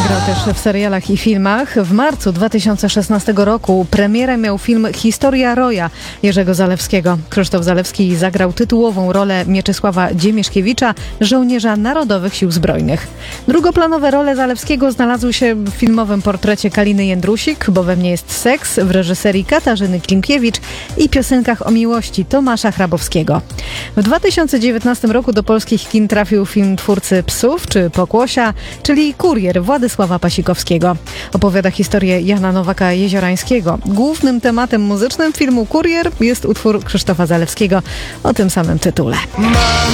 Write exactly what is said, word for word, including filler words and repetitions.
Grał też w serialach i filmach. W marcu dwa tysiące szesnastego roku premierę miał film Historia Roya Jerzego Zalewskiego. Krzysztof Zalewski zagrał tytułową rolę Mieczysława Dziemieszkiewicza, żołnierza Narodowych Sił Zbrojnych. Drugoplanowe role Zalewskiego znalazły się w filmowym portrecie Kaliny Jędrusik, Bo we mnie jest seks, w reżyserii Katarzyny Klimkiewicz i piosenkach o miłości Tomasza Hrabowskiego. W dwa tysiące dziewiętnastym roku do polskich kin trafił film twórcy Psów czy Pokłosia, czyli Kurier Władysława Pasikowskiego. Opowiada historię Jana Nowaka-Jeziorańskiego. Głównym tematem muzycznym filmu Kurier jest utwór Krzysztofa Zalewskiego o tym samym tytule.